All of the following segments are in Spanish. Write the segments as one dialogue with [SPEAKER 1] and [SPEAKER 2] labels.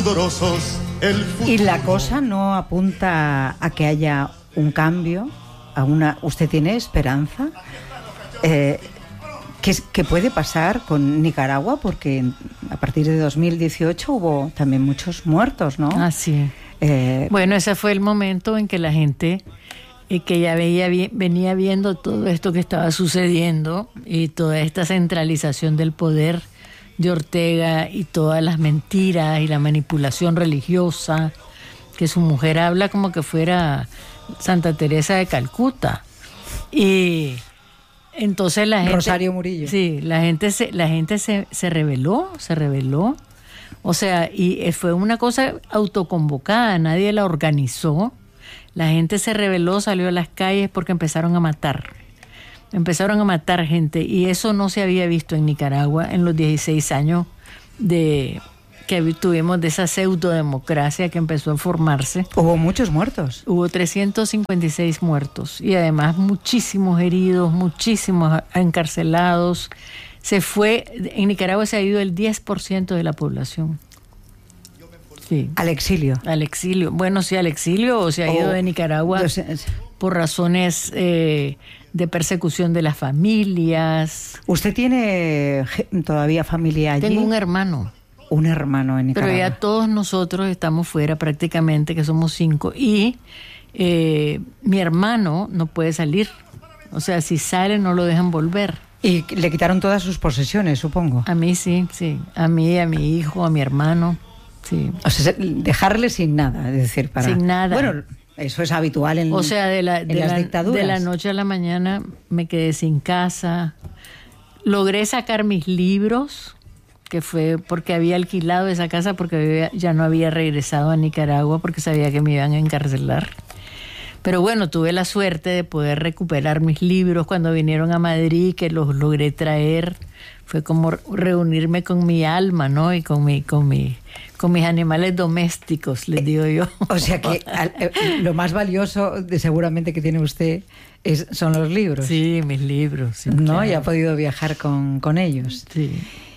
[SPEAKER 1] sudorosos el futuro.
[SPEAKER 2] Y la cosa no apunta a que haya un cambio, ¿usted tiene esperanza? ¿Qué puede pasar con Nicaragua? Porque a partir de 2018 hubo también muchos muertos, ¿no?
[SPEAKER 3] Así. Bueno, ese fue el momento en que la gente que ya venía viendo todo esto que estaba sucediendo y toda esta centralización del poder de Ortega y todas las mentiras y la manipulación religiosa, que su mujer habla como que fuera Santa Teresa de Calcuta. Y entonces la gente...
[SPEAKER 2] Rosario Murillo.
[SPEAKER 3] Sí, la gente se rebeló. O sea, y fue una cosa autoconvocada, nadie la organizó. La gente se rebeló, salió a las calles porque empezaron a matar. Empezaron a matar gente y eso no se había visto en Nicaragua en los 16 años que tuvimos de esa pseudodemocracia que empezó a formarse.
[SPEAKER 2] Hubo muchos muertos.
[SPEAKER 3] Hubo 356 muertos y además muchísimos heridos, muchísimos encarcelados. En Nicaragua se ha ido el 10% de la población. Sí.
[SPEAKER 2] Al exilio.
[SPEAKER 3] Al exilio. Bueno, sí, al exilio o se ha ido de Nicaragua por razones de persecución de las familias.
[SPEAKER 2] ¿Usted tiene todavía familia allí?
[SPEAKER 3] Tengo un hermano.
[SPEAKER 2] Un hermano en Nicaragua.
[SPEAKER 3] Pero ya todos nosotros estamos fuera prácticamente, que somos 5. Y mi hermano no puede salir. O sea, si sale no lo dejan volver.
[SPEAKER 2] Y le quitaron todas sus posesiones, supongo.
[SPEAKER 3] A mí sí. A mí, a mi hijo, a mi hermano. Sí.
[SPEAKER 2] O sea, dejarle sin nada, es decir,
[SPEAKER 3] sin nada.
[SPEAKER 2] Bueno, eso es habitual en,
[SPEAKER 3] o sea, en las dictaduras. De la noche a la mañana me quedé sin casa. Logré sacar mis libros, que fue porque había alquilado esa casa porque ya no había regresado a Nicaragua porque sabía que me iban a encarcelar. Pero bueno, tuve la suerte de poder recuperar mis libros cuando vinieron a Madrid, que los logré traer. Fue como reunirme con mi alma, ¿no? Y con mis animales domésticos, les digo yo.
[SPEAKER 2] O sea que lo más valioso seguramente que tiene usted son los libros.
[SPEAKER 3] Sí, mis libros. Sí,
[SPEAKER 2] ¿no?
[SPEAKER 3] claro.
[SPEAKER 2] Y ha podido viajar con ellos.
[SPEAKER 3] Sí.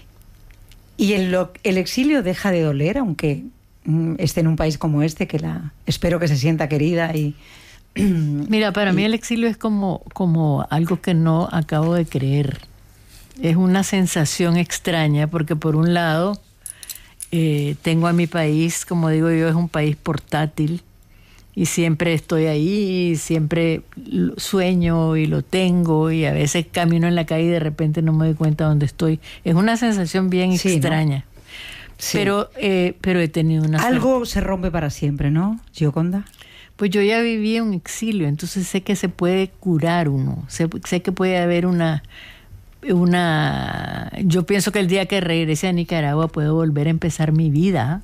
[SPEAKER 2] ¿Y el exilio deja de doler, aunque esté en un país como este, que espero que se sienta querida y...
[SPEAKER 3] Mira, para mí el exilio es como algo que no acabo de creer. Es una sensación extraña porque por un lado tengo a mi país, como digo yo, es un país portátil y siempre estoy ahí, y siempre sueño y lo tengo y a veces camino en la calle y de repente no me doy cuenta dónde estoy. Es una sensación bien extraña. ¿No? Sí. Pero he tenido una...
[SPEAKER 2] Algo se rompe para siempre, ¿no, Gioconda?
[SPEAKER 3] Pues yo ya viví un exilio, entonces sé que se puede curar uno, sé que puede haber yo pienso que el día que regrese a Nicaragua puedo volver a empezar mi vida,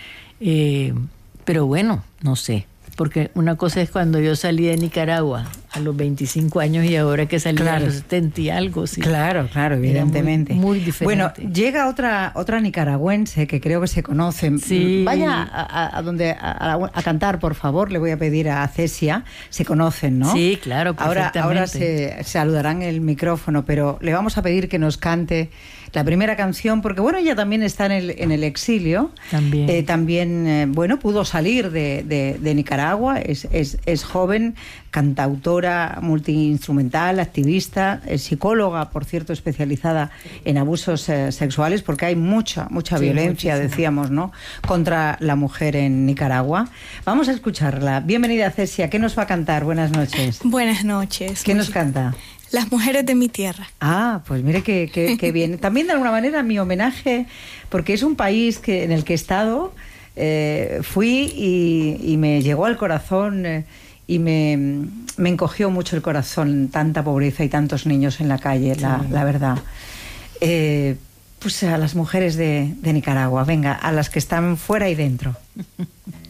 [SPEAKER 3] pero bueno, no sé, porque una cosa es cuando yo salí de Nicaragua a los 25 años y ahora que salí a los 70 y algo. Sí.
[SPEAKER 2] Claro, evidentemente.
[SPEAKER 3] Muy diferente.
[SPEAKER 2] Bueno, llega otra nicaragüense que creo que se conoce.
[SPEAKER 3] Sí.
[SPEAKER 2] Vaya a cantar, por favor, le voy a pedir a Cesia. Se conocen, ¿no?
[SPEAKER 3] Sí, claro, perfectamente.
[SPEAKER 2] Ahora se saludarán el micrófono, pero le vamos a pedir que nos cante la primera canción, porque bueno, ella también está en el exilio.
[SPEAKER 3] También.
[SPEAKER 2] Bueno, pudo salir de Nicaragua, es joven, cantautora, multiinstrumental, activista, psicóloga, por cierto, especializada en abusos sexuales, porque hay mucha violencia, decíamos, ¿no?, contra la mujer en Nicaragua. Vamos a escucharla. Bienvenida, Cesia. ¿Qué nos va a cantar? Buenas noches.
[SPEAKER 4] Buenas noches.
[SPEAKER 2] ¿Qué nos canta?
[SPEAKER 4] Las mujeres de mi tierra.
[SPEAKER 2] Ah, pues mire qué bien. También de alguna manera mi homenaje, porque es un país en el que he estado, fui y me llegó al corazón y me encogió mucho el corazón, tanta pobreza y tantos niños en la calle, la verdad. Pues a las mujeres de Nicaragua, venga, a las que están fuera y dentro.